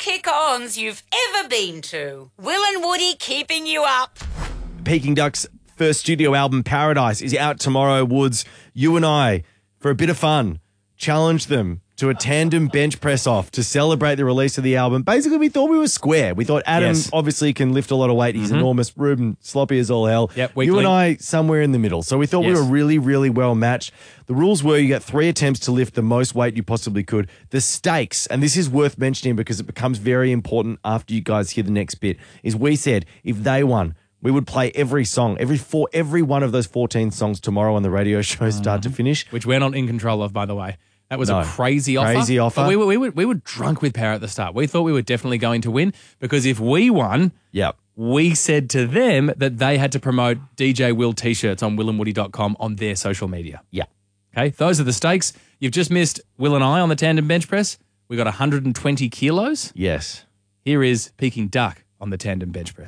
kick-ons you've ever been to. Will and Woody keeping you up. Peking Duck's first studio album, Paradise, is out tomorrow. Woods, you and I, for a bit of fun, challenged them to a tandem bench press off to celebrate the release of the album. Basically, we thought we were square. We thought Adam obviously can lift a lot of weight. He's enormous. Ruben, sloppy as all hell. Yep, you and I, somewhere in the middle. So we thought we were really, really well matched. The rules were you get 3 attempts to lift the most weight you possibly could. The stakes, and this is worth mentioning because it becomes very important after you guys hear the next bit, is we said if they won, we would play every song, every one of those 14 songs tomorrow on the radio show, start to finish. Which we're not in control of, by the way. That was a crazy offer. Crazy offer. But we were drunk with power at the start. We thought we were definitely going to win because if we won, we said to them that they had to promote DJ Will t-shirts on willandwoody.com on their social media. Yeah. Okay, those are the stakes. You've just missed Will and I on the tandem bench press. We got 120 kilos. Yes. Here is Peking Duck on the tandem bench press.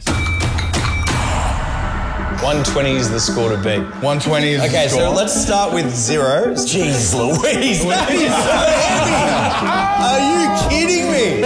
120 is the score to beat. 120 is the score. Okay, so let's start with 0. Jeez Louise, that is so heavy. Are you kidding me?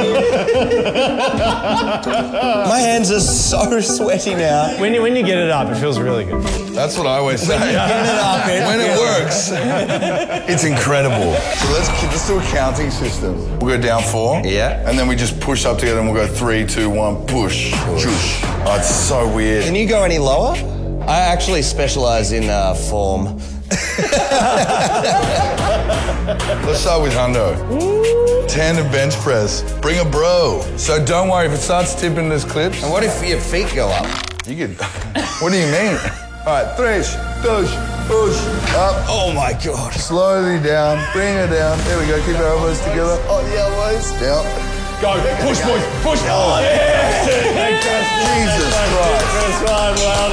My hands are so sweaty now. When you get it up, it feels really good. That's what I always say. When you get it up, when it works, it's incredible. So let's do a counting system. We'll go down 4. Yeah. And then we just push up together and we'll go 3, 2, 1, push. Shush. Oh, it's so weird. Can you go any lower? I actually specialise in form. Let's start with Hundo. Tandem bench press. Bring a bro. So don't worry if it starts tipping this clips. And what if your feet go up? You could. What do you mean? All right, 3, 2, push, up. Oh my God. Slowly down. Bring her down. There we go. Keep our elbows together. Oh, the elbows. Down. Go. Push, boys. Push. Oh, yeah. Jesus Christ. First one. Well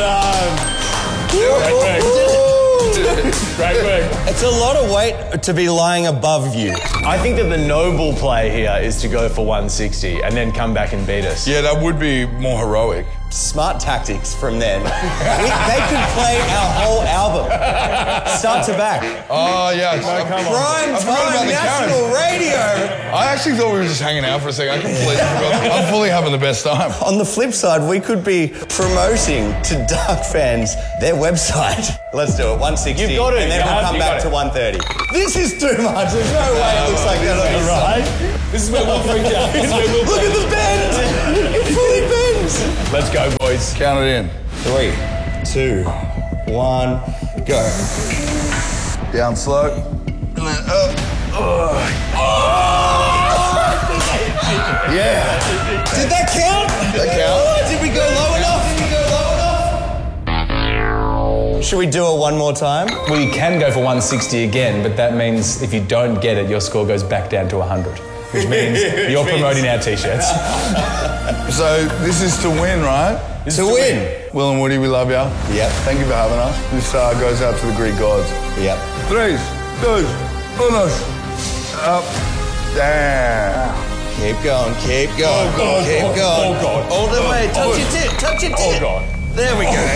done. Great work. It's a lot of weight to be lying above you. I think that the noble play here is to go for 160 and then come back and beat us. Yeah, that would be more heroic. Smart tactics from them. They could play our whole album, start to back. Oh, yeah. Prime time national radio. I actually thought we were just hanging out for a second. I completely forgot. I'm fully having the best time. On the flip side, we could be promoting to Duck fans their website. Let's do it, 160, You've got it. and then we'll come back to 130. This is too much. There's no way it looks like that on this side. This is where we'll freak out. Look at the bend. It fully bends. Let's go, boys. Count it in. 3, 2, 1, go. Down slow. And then up. Yeah. Did that count? That count. Did we go low enough? Should we do it one more time? We can go for 160 again, but that means if you don't get it, your score goes back down to 100, which means you're promoting our t-shirts. So this is to win, right? To win. Will and Woody, we love you. Yep. Thank you for having us. This goes out to the Greek gods. Yep. 3, 2, 1. Up. Down. Keep going, keep going, keep going. Oh, God. All the way, touch your tit, touch your tit. Oh, God. There we go.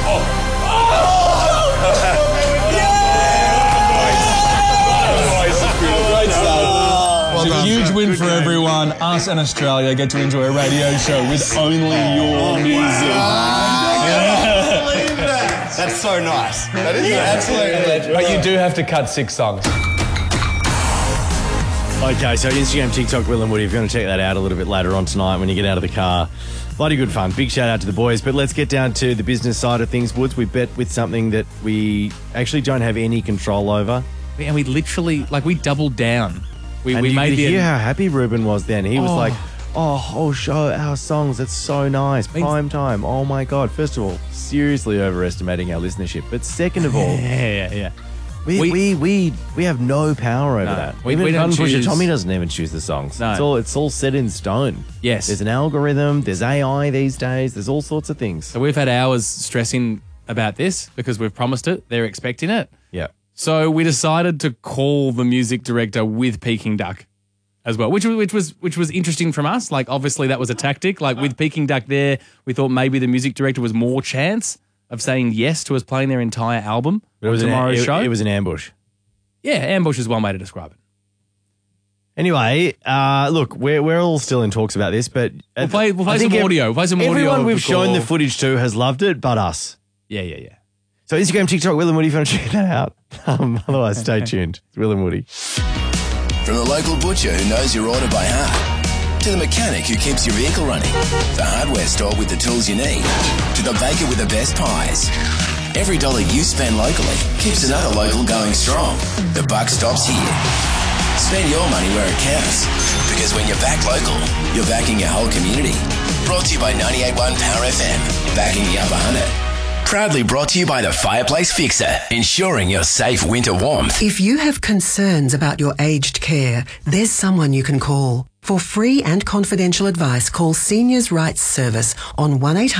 It's a huge win for everyone. Us and Australia get to enjoy a radio show with only your music. That's so nice. That is absolutely. But you do have to cut 6 songs. Okay, so Instagram, TikTok, Will and Woody, if you want to check that out a little bit later on tonight when you get out of the car. Bloody good fun. Big shout out to the boys. But let's get down to the business side of things, Woods. We bet with something that we actually don't have any control over. And we literally, we doubled down. We you made could the... hear how happy Ruben was then. He was like, whole show, our songs, it's so nice. Prime time. Oh my God. First of all, seriously overestimating our listenership. But second of all, Yeah. We have no power over that. We Even don't Gun Pusher choose- Tommy doesn't even choose the songs. No. It's all set in stone. Yes. There's an algorithm, there's AI these days, there's all sorts of things. So we've had hours stressing about this because we've promised it. They're expecting it. Yeah. So we decided to call the music director with Peking Duck as well, which was interesting from us. Obviously that was a tactic. With Peking Duck there, we thought maybe the music director was more chance of saying yes to us playing their entire album on tomorrow's show. It was an ambush. Yeah, ambush is one way to describe it. Anyway, look, we're all still in talks about this, but We'll play some audio. We'll play some audio. Everyone of we've the shown call. the footage to has loved it, but us. Yeah. So Instagram, TikTok, Will and Woody, if you want to check that out. Otherwise, stay tuned. It's Will and Woody. From the local butcher who knows your order by heart, to the mechanic who keeps your vehicle running, the hardware store with the tools you need, to the baker with the best pies. Every dollar you spend locally keeps another local going strong. The buck stops here. Spend your money where it counts. Because when you're back local, you're backing your whole community. Brought to you by 98.1 Power FM. Backing the upper hundred. Proudly brought to you by the Fireplace Fixer, ensuring your safe winter warmth. If you have concerns about your aged care, there's someone you can call. For free and confidential advice, call Seniors Rights Service on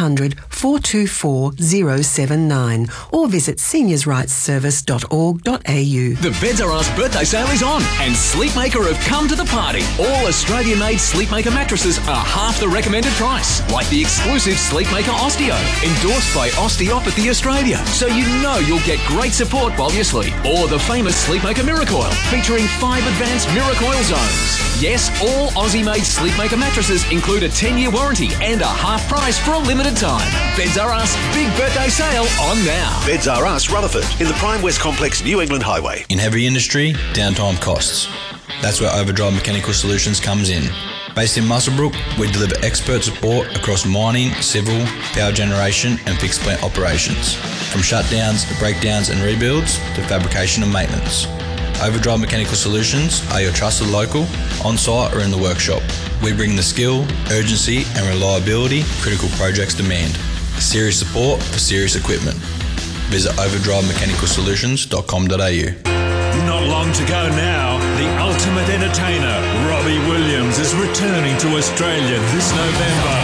1-800-424-079 or visit seniorsrightsservice.org.au. The Beds R Us birthday sale is on and Sleepmaker have come to the party. All Australian-made Sleepmaker mattresses are half the recommended price, like the exclusive Sleepmaker Osteo, endorsed by Osteopathy Australia, so you know you'll get great support while you sleep. Or the famous Sleepmaker Miracoil, featuring 5 advanced Miracoil zones. Yes, all Aussie-made Sleepmaker mattresses include a 10-year warranty and a half price for a limited time. Beds R Us big birthday sale on now. Beds R Us, Rutherford, in the Prime West Complex, New England Highway. In heavy industry, downtime costs. That's where Overdrive Mechanical Solutions comes in. Based in Muswellbrook, we deliver expert support across mining, civil, power generation and fixed plant operations. From shutdowns, breakdowns and rebuilds to fabrication and maintenance. Overdrive Mechanical Solutions are your trusted local, on-site or in the workshop. We bring the skill, urgency and reliability critical projects demand. Serious support for serious equipment. Visit overdrivemechanicalsolutions.com.au. Not long to go now, the ultimate entertainer, Robbie Williams, is returning to Australia this November.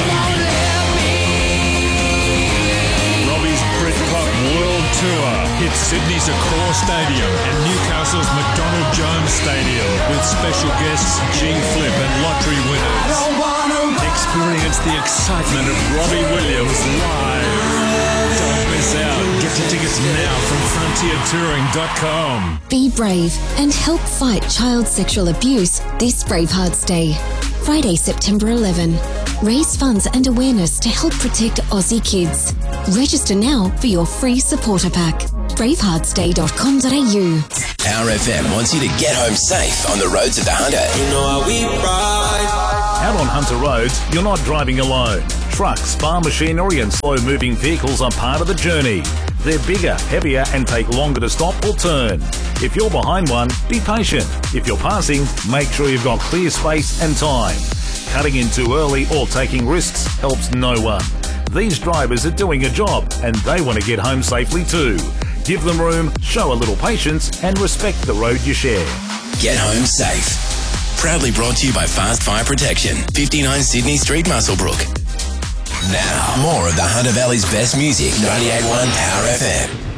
Robbie's Britpop World Tour hits Sydney's Accor Stadium and Newcastle's McDonald Jones Stadium with special guests G-Flip and lottery winners. Experience the excitement of Robbie Williams live. Don't miss out. Get your tickets now from frontiertouring.com. Be brave and help fight child sexual abuse this Bravehearts Day. Friday, September 11. Raise funds and awareness to help protect Aussie kids. Register now for your free supporter pack. braveheartsday.com.au. Power FM wants you to get home safe on the roads of the Hunter. You know how we ride. Out on Hunter Roads, you're not driving alone. Trucks, farm machinery and slow-moving vehicles are part of the journey. They're bigger, heavier and take longer to stop or turn. If you're behind one, be patient. If you're passing, make sure you've got clear space and time. Cutting in too early or taking risks helps no one. These drivers are doing a job and they want to get home safely too. Give them room, show a little patience and respect the road you share. Get home safe. Proudly brought to you by Fast Fire Protection, 59 Sydney Street, Muswellbrook. Now, more of the Hunter Valley's best music, 98.1 Power FM.